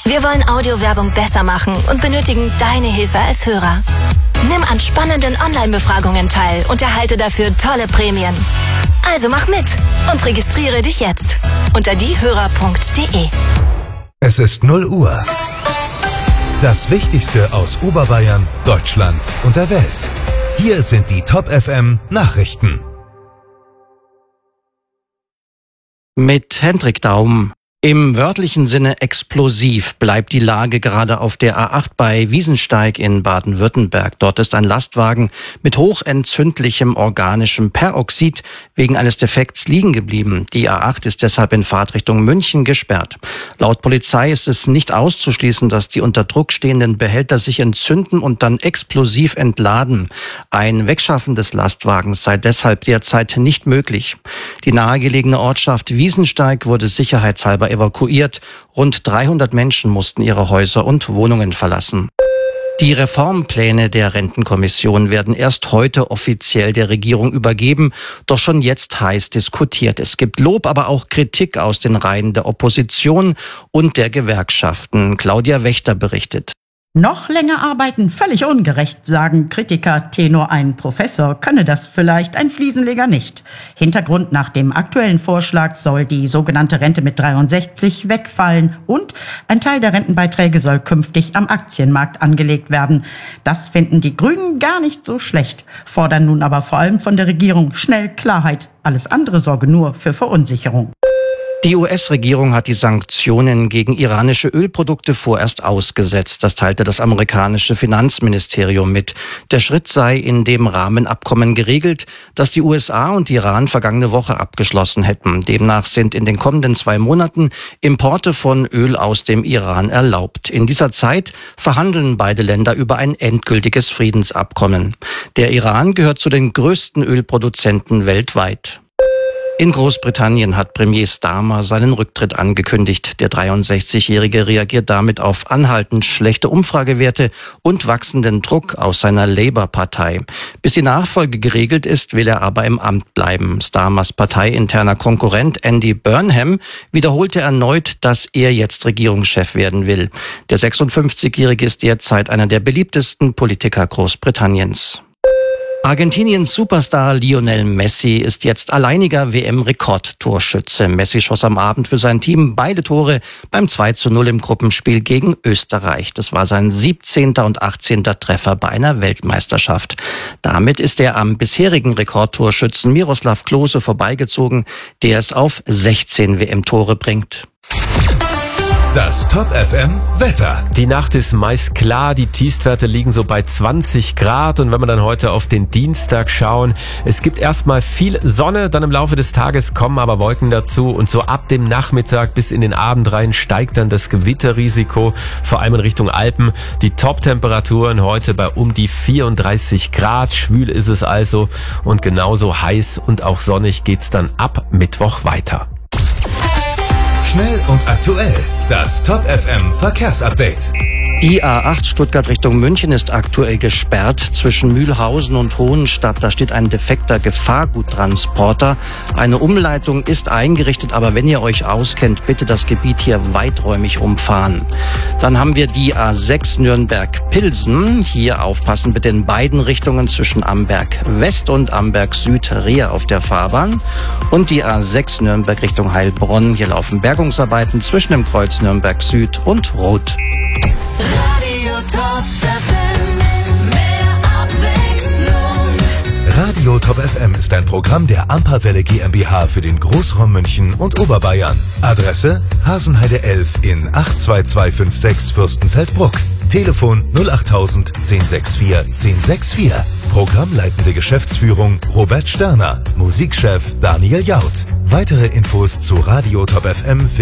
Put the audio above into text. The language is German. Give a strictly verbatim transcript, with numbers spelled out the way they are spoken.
Wir wollen Audiowerbung besser machen und benötigen deine Hilfe als Hörer. Nimm an spannenden Online-Befragungen teil und erhalte dafür tolle Prämien. Also mach mit und registriere dich jetzt unter diehörer punkt de. Es ist null Uhr. Das Wichtigste aus Oberbayern, Deutschland und der Welt. Hier sind die Top F M Nachrichten. Mit Hendrik Daum. Im wörtlichen Sinne explosiv bleibt die Lage gerade auf der A acht bei Wiesensteig in Baden-Württemberg. Dort ist ein Lastwagen mit hochentzündlichem organischem Peroxid wegen eines Defekts liegen geblieben. Die A acht ist deshalb in Fahrtrichtung München gesperrt. Laut Polizei ist es nicht auszuschließen, dass die unter Druck stehenden Behälter sich entzünden und dann explosiv entladen. Ein Wegschaffen des Lastwagens sei deshalb derzeit nicht möglich. Die nahegelegene Ortschaft Wiesensteig wurde sicherheitshalber evakuiert. Rund dreihundert Menschen mussten ihre Häuser und Wohnungen verlassen. Die Reformpläne der Rentenkommission werden erst heute offiziell der Regierung übergeben, doch schon jetzt heiß diskutiert. Es gibt Lob, aber auch Kritik aus den Reihen der Opposition und der Gewerkschaften. Claudia Wächter berichtet. Noch länger arbeiten, völlig ungerecht, sagen Kritiker. Tenor ein Professor könne das vielleicht, ein Fliesenleger nicht. Hintergrund: nach dem aktuellen Vorschlag soll die sogenannte Rente mit dreiundsechzig wegfallen und ein Teil der Rentenbeiträge soll künftig am Aktienmarkt angelegt werden. Das finden die Grünen gar nicht so schlecht, fordern nun aber vor allem von der Regierung schnell Klarheit. Alles andere sorge nur für Verunsicherung. Die U S-Regierung hat die Sanktionen gegen iranische Ölprodukte vorerst ausgesetzt. Das teilte das amerikanische Finanzministerium mit. Der Schritt sei in dem Rahmenabkommen geregelt, das die U S A und Iran vergangene Woche abgeschlossen hätten. Demnach sind in den kommenden zwei Monaten Importe von Öl aus dem Iran erlaubt. In dieser Zeit verhandeln beide Länder über ein endgültiges Friedensabkommen. Der Iran gehört zu den größten Ölproduzenten weltweit. In Großbritannien hat Premier Starmer seinen Rücktritt angekündigt. Der dreiundsechzigjährige reagiert damit auf anhaltend schlechte Umfragewerte und wachsenden Druck aus seiner Labour-Partei. Bis die Nachfolge geregelt ist, will er aber im Amt bleiben. Starmers parteiinterner Konkurrent Andy Burnham wiederholte erneut, dass er jetzt Regierungschef werden will. Der sechsundfünfzigjährige ist derzeit einer der beliebtesten Politiker Großbritanniens. Argentiniens Superstar Lionel Messi ist jetzt alleiniger W M-Rekordtorschütze. Messi schoss am Abend für sein Team beide Tore beim zwei zu null im Gruppenspiel gegen Österreich. Das war sein siebzehnter und achtzehnter Treffer bei einer Weltmeisterschaft. Damit ist er am bisherigen Rekordtorschützen Miroslav Klose vorbeigezogen, der es auf sechzehn W M-Tore bringt. Das Top F M Wetter. Die Nacht ist meist klar, die Tiefstwerte liegen so bei zwanzig Grad und wenn wir dann heute auf den Dienstag schauen, es gibt erstmal viel Sonne, dann im Laufe des Tages kommen aber Wolken dazu und so ab dem Nachmittag bis in den Abend rein steigt dann das Gewitterrisiko, vor allem in Richtung Alpen. Die Top-Temperaturen heute bei um die vierunddreißig Grad, schwül ist es also und genauso heiß und auch sonnig geht's dann ab Mittwoch weiter. Schnell und aktuell. Das Top F M Verkehrsupdate. Die A acht Stuttgart Richtung München ist aktuell gesperrt zwischen Mühlhausen und Hohenstadt. Da steht ein defekter Gefahrguttransporter. Eine Umleitung ist eingerichtet, aber wenn ihr euch auskennt, bitte das Gebiet hier weiträumig umfahren. Dann haben wir die A sechs Nürnberg-Pilsen. Hier aufpassen bitte in beiden Richtungen zwischen Amberg West und Amberg Süd Rehe auf der Fahrbahn. Und die A sechs Nürnberg Richtung Heilbronn. Hier laufen Bergungsarbeiten zwischen dem Kreuz Nürnberg Süd und Roth. Radio Top F M, mehr Abwechslung. Radio Top F M ist ein Programm der Amperwelle GmbH für den Großraum München und Oberbayern. Adresse: Hasenheide elf in acht zwei zwei fünf sechs Fürstenfeldbruck. Telefon null achttausend zehn vierundsechzig zehn vierundsechzig. Programmleitende Geschäftsführung Robert Sterner. Musikchef Daniel Jaud. Weitere Infos zu Radio Top F M